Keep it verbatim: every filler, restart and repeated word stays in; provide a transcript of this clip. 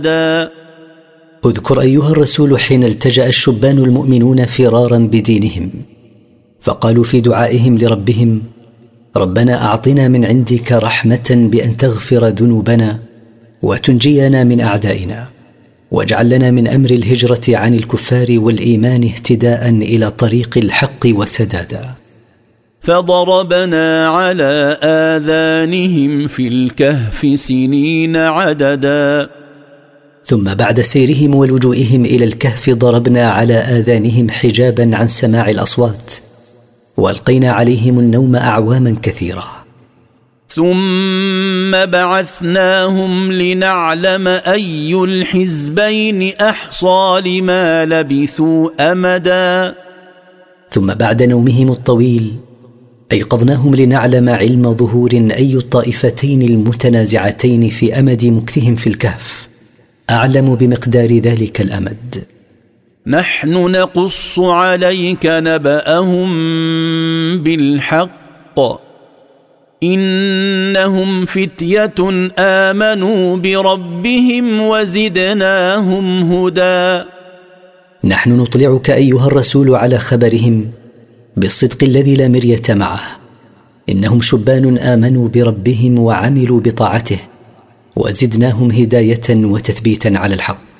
اذكر أيها الرسول حين التجأ الشبان المؤمنون فرارا بدينهم، فقالوا في دعائهم لربهم: ربنا أعطنا من عندك رحمة بأن تغفر ذنوبنا وتنجينا من أعدائنا، واجعل لنا من أمر الهجرة عن الكفار والإيمان اهتداء إلى طريق الحق وسدادا. فضربنا على آذانهم في الكهف سنين عددا. ثم بعد سيرهم ولجوئهم إلى الكهف ضربنا على آذانهم حجابا عن سماع الأصوات، وألقينا عليهم النوم أعواما كثيرة. ثم بعثناهم لنعلم أي الحزبين أحصى لما لبثوا أمدا. ثم بعد نومهم الطويل أيقظناهم لنعلم علم ظهور أي الطائفتين المتنازعتين في أمد مكثهم في الكهف أعلم بمقدار ذلك الأمد. نحن نقص عليك نبأهم بالحق إنهم فتية آمنوا بربهم وزدناهم هدى. نحن نطلعك أيها الرسول على خبرهم بالصدق الذي لا مرية معه، إنهم شبان آمنوا بربهم وعملوا بطاعته، وزدناهم هداية وتثبيتا على الحق.